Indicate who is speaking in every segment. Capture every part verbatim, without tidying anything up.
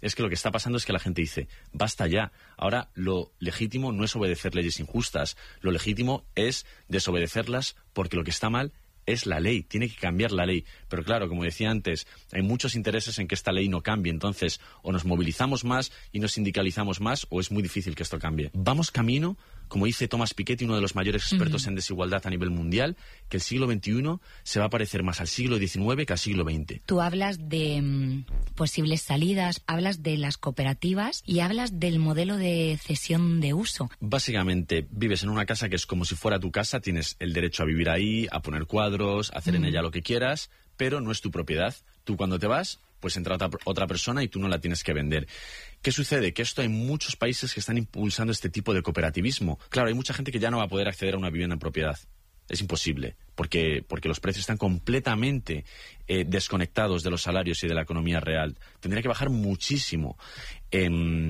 Speaker 1: es que lo que está pasando es que la gente dice, basta ya, ahora lo legítimo no es obedecer leyes injustas, lo legítimo es desobedecerlas porque lo que está mal es la ley, tiene que cambiar la ley. Pero claro, como decía antes, hay muchos intereses en que esta ley no cambie. Entonces, o nos movilizamos más y nos sindicalizamos más, o es muy difícil que esto cambie. Vamos camino, como dice Thomas Piketty, uno de los mayores expertos uh-huh. en desigualdad a nivel mundial, que el siglo veintiuno se va a parecer más al siglo diecinueve que al siglo veinte.
Speaker 2: Tú hablas de mm, posibles salidas, hablas de las cooperativas y hablas del modelo de cesión de uso. Básicamente,
Speaker 1: vives en una casa que es como si fuera tu casa, tienes el derecho a vivir ahí, a poner cuadros, a hacer uh-huh. en ella lo que quieras, pero no es tu propiedad. Tú cuando te vas, pues entra otra, otra persona y tú no la tienes que vender. ¿Qué sucede? Que esto hay muchos países que están impulsando este tipo de cooperativismo. Claro, hay mucha gente que ya no va a poder acceder a una vivienda en propiedad. Es imposible, porque, porque los precios están completamente eh, desconectados de los salarios y de la economía real. Tendría que bajar muchísimo eh,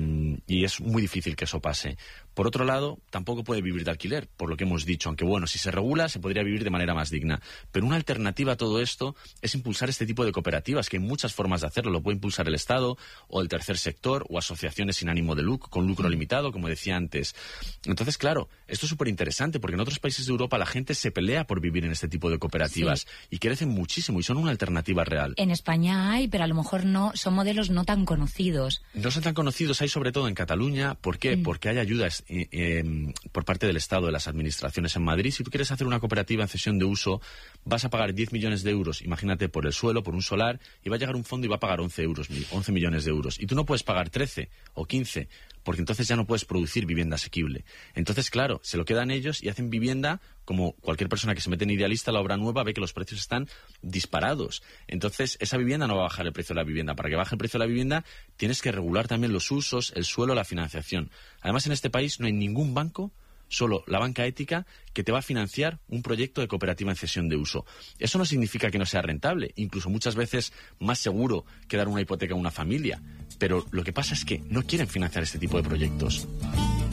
Speaker 1: y es muy difícil que eso pase. Por otro lado, tampoco puede vivir de alquiler, por lo que hemos dicho, aunque bueno, si se regula se podría vivir de manera más digna. Pero una alternativa a todo esto es impulsar este tipo de cooperativas, que hay muchas formas de hacerlo. Lo puede impulsar el Estado o el tercer sector o asociaciones sin ánimo de lucro, con lucro limitado, como decía antes. Entonces, claro, esto es súper interesante porque en otros países de Europa la gente se pelea por vivir en este tipo de cooperativas sí. y crecen muchísimo y son una alternativa real.
Speaker 2: En España hay, pero a lo mejor no, son modelos no tan conocidos.
Speaker 1: No son tan conocidos, hay sobre todo en Cataluña. ¿Por qué? Mm. Porque hay ayudas Eh, eh, por parte del Estado, de las administraciones en Madrid. Si tú quieres hacer una cooperativa en cesión de uso, vas a pagar diez millones de euros, imagínate, por el suelo, por un solar, y va a llegar un fondo y va a pagar once euros, once millones de euros. Y tú no puedes pagar trece o quince, porque entonces ya no puedes producir vivienda asequible. Entonces, claro, se lo quedan ellos y hacen vivienda, como cualquier persona que se mete en Idealista, la obra nueva, ve que los precios están disparados. Entonces, esa vivienda no va a bajar el precio de la vivienda. Para que baje el precio de la vivienda, tienes que regular también los usos, el suelo, la financiación. Además, en este país no hay ningún banco, solo la banca ética, que te va a financiar un proyecto de cooperativa en cesión de uso. Eso no significa que no sea rentable, incluso muchas veces más seguro que dar una hipoteca a una familia. Pero lo que pasa es que no quieren financiar este tipo de proyectos.